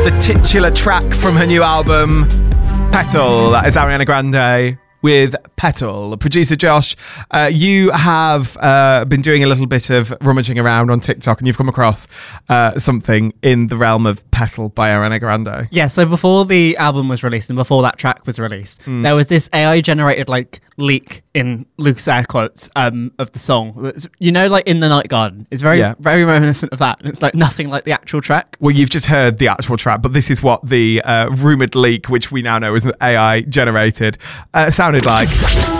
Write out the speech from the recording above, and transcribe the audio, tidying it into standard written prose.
the titular track from her new album, Petal. That is Ariana Grande with Petal. Producer Josh, you have been doing a little bit of rummaging around on TikTok and you've come across something in the realm of Petal by Ariana Grande. Yeah, so before the album was released and before that track was released, there was this AI-generated leak in loose air quotes of the song. It's, in the Night Garden. It's very reminiscent of that. And it's nothing like the actual track. Well, you've just heard the actual track, but this is what the rumoured leak, which we now know is AI generated, sounded like.